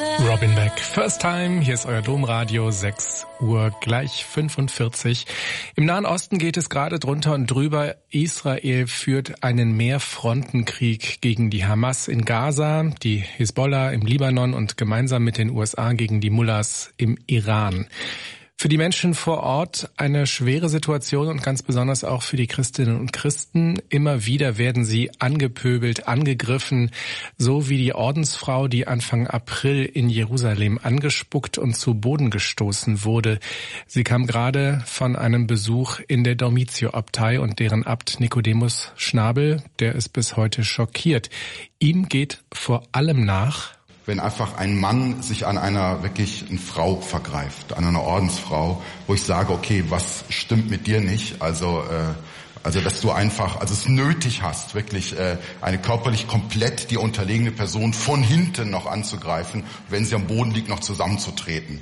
Robin Beck, First Time, hier ist euer Domradio, 6 Uhr gleich 45. Im Nahen Osten geht es gerade drunter und drüber. Israel führt einen Mehrfrontenkrieg gegen die Hamas in Gaza, die Hisbollah im Libanon und gemeinsam mit den USA gegen die Mullahs im Iran. Für die Menschen vor Ort eine schwere Situation und ganz besonders auch für die Christinnen und Christen. Immer wieder werden sie angepöbelt, angegriffen, so wie die Ordensfrau, die Anfang April in Jerusalem angespuckt und zu Boden gestoßen wurde. Sie kam gerade von einem Besuch in der Dormitio-Abtei und deren Abt Nikodemus Schnabel, der ist bis heute schockiert. Ihm geht vor allem nach, wenn einfach ein Mann sich an einer wirklichen Frau vergreift, an einer Ordensfrau, wo ich sage, okay, was stimmt mit dir nicht? Also dass du einfach, es nötig hast, wirklich eine körperlich komplett dir unterlegene Person von hinten noch anzugreifen, wenn sie am Boden liegt, noch zusammenzutreten.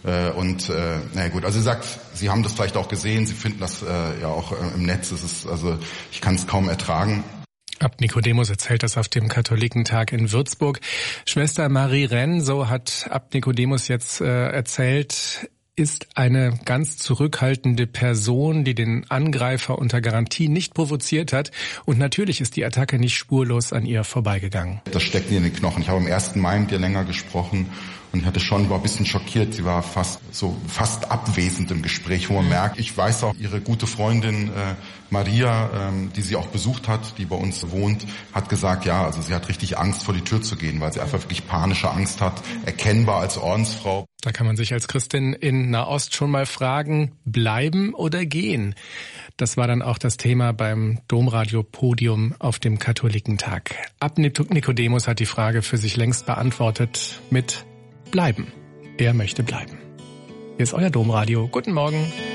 Na gut, also sie sagt, Sie haben das vielleicht auch gesehen, Sie finden das ja auch im Netz. Ich kann es kaum ertragen. Abt Nikodemus erzählt das auf dem Katholikentag in Würzburg. Schwester Marie Renn, so hat Abt Nikodemus jetzt erzählt, ist eine ganz zurückhaltende Person, die den Angreifer unter Garantie nicht provoziert hat. Und natürlich ist die Attacke nicht spurlos an ihr vorbeigegangen. Das steckt in den Knochen. Ich habe am 1. Mai mit ihr länger gesprochen und ich war ein bisschen schockiert. Sie war fast abwesend im Gespräch, wo man merkt, ich weiß auch, ihre gute Freundin Maria, die sie auch besucht hat, die bei uns wohnt, hat gesagt, ja, also sie hat richtig Angst, vor die Tür zu gehen, weil sie einfach wirklich panische Angst hat, erkennbar als Ordensfrau. Da kann man sich als Christin in Nahost schon mal fragen, bleiben oder gehen? Das war dann auch das Thema beim Domradio-Podium auf dem Katholikentag. Abt Nikodemus hat die Frage für sich längst beantwortet mit bleiben. Er möchte bleiben. Hier ist euer Domradio. Guten Morgen.